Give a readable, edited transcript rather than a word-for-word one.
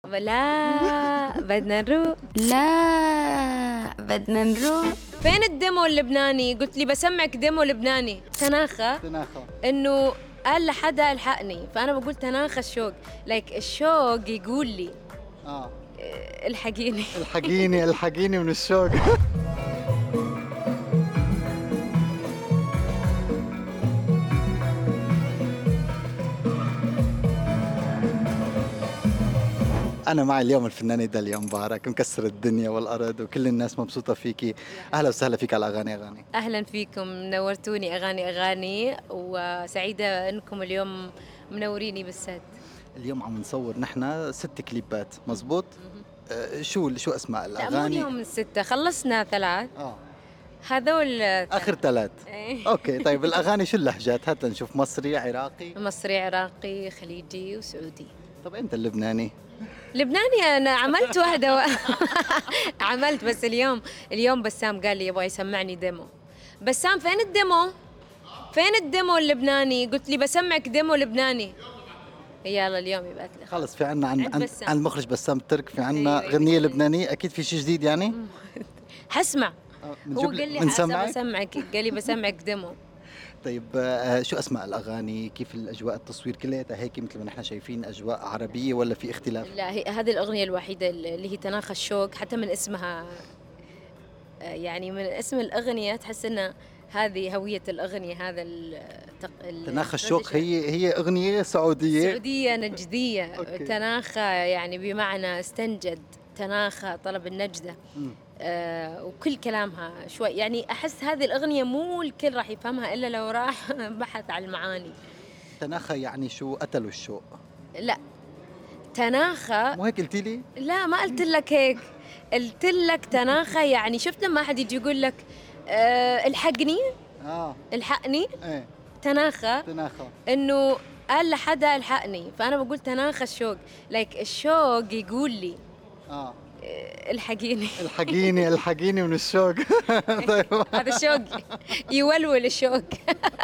لا بدنا نروح. لا بدنا نروح. فين الديمو اللبناني؟ قلت لي بسمعك ديمو لبناني. تناخى انه قال لحدا الحقني، فانا بقول تناخى الشوق، لايك الشوق يقول لي الحقيني. الحقيني من الشوق. أنا معي اليوم الفنانة داليا مبارك، مكسر الدنيا والأرض وكل الناس مبسوطة فيكي. أهلا وسهلا فيك على أغاني. اهلا فيكم، نورتوني اغاني وسعيده انكم اليوم منوريني بالست. اليوم عم نصور نحن 6 كليبات، مزبوط؟ شو أسماء لا مو الأغاني؟ اليوم 6، خلصنا 3. هذول آخر 3. أوكي طيب الأغاني شو اللهجات؟ هات نشوف، مصري، عراقي؟ مصري، عراقي، خليجي وسعودي. طب أنت اللبناني؟ لبناني أنا عملت واحدة عملت، بس اليوم بسام قال لي يبغى يسمعني ديمو. بسام فين الديمو؟ فين الديمو اللبناني؟ قلت لي بسمعك ديمو لبناني. يلا اليوم يبعث لي. خلص في عنا عن المخرج بسام الترك، في عنا أيوة غنية لبنانية، أكيد في شيء جديد يعني؟ حسمع. هو قال لي بسمعك، قال لي بسمعك ديمو. طيب شو أسماء الأغاني؟ كيف الأجواء التصوير كلها هيك مثل ما نحن شايفين أجواء عربية ولا في اختلاف؟ لا هذه الأغنية الوحيدة اللي هي تناخى الشوق، حتى من اسمها يعني من اسم الأغنية تحس إن هذه هوية الأغنية. هذا تناخى الشوق هي أغنية سعودية نجدية. تناخى يعني بمعنى استنجد، تناخى طلب النجدة. وكل كلامها شوي يعني أحس هذه الأغنية مو الكل راح يفهمها إلا لو راح بحث عن المعاني. تناخى يعني شو؟ قتلوا الشوق؟ لا تناخى مو هيك قلتي لي؟ لا ما قلت لك هيك، قلت لك تناخى يعني شفت لما أحد يجي يقول لك الحقني، الحقني. تناخى إنه قال لحدا الحقني، فأنا بقول تناخى الشوق، لايك الشوق يقول لي الحقيني من الشوق. طيب هذا الشوق يولول الشوق.